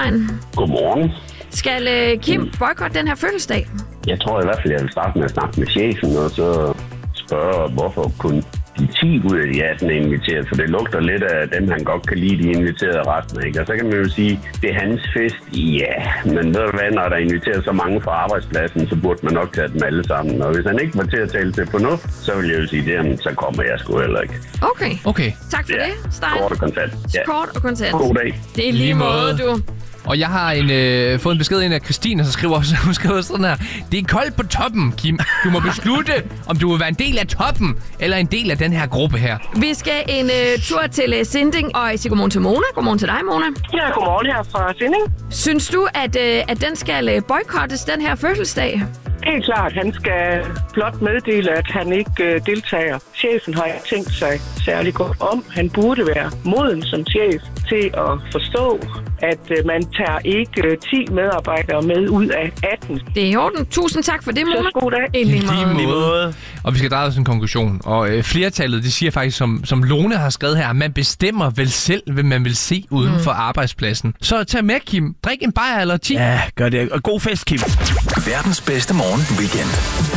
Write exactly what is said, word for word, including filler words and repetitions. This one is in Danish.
Stein. Godmorgen. Skal øh, Kim boykotte den her fødselsdag? Jeg tror i hvert fald, jeg vil starte med at snakke med chefen, og så spørge, hvorfor kun de ti ud af de atten er inviteret, for det lugter lidt af dem, han godt kan lide, de inviterede resten, ikke? Og så kan man jo sige, det er hans fest, ja, men ved du hvad, når der er inviteret så mange fra arbejdspladsen, så burde man nok tage dem alle sammen, og hvis han ikke var til at tale til fornuft, så vil jeg jo sige, jamen, så kommer jeg sgu heller ikke. Okay. Okay. Tak for Ja, det, Stein. kort og kontant. Ja. Kort og kontant. God dag. Det er lige måde, du. Og jeg har en, øh, fået en besked ind af Christine, der skriver, så hun skriver sådan her. Det er koldt på toppen, Kim. Du må beslutte, om du vil være en del af toppen, eller en del af den her gruppe her. Vi skal en øh, tur til uh, Sinding, og jeg siger godmorgen til Mona. Godmorgen til dig, Mona. Ja, godmorgen her fra Sinding. Synes du, at, øh, at den skal øh, boykottes, den her fødselsdag? Helt klart, han skal blot meddele, at han ikke øh, deltager. Chefen har ikke tænkt sig særlig godt om. Han burde være moden som chef til at forstå, at øh, man tager ikke øh, ti medarbejdere med ud af atten. Det er i orden. Tusind tak for det, Mona. Så god dag. I lige måde. måde. Og vi skal drage os en konklusion. Og øh, flertallet, det siger faktisk, som, som Lone har skrevet her, man bestemmer vel selv, hvad man vil se uden mm. for arbejdspladsen. Så tag med, Kim. Drik en bajer eller ti. Ja, gør det. Og god fest, Kim. Verdens bedste morgen weekend.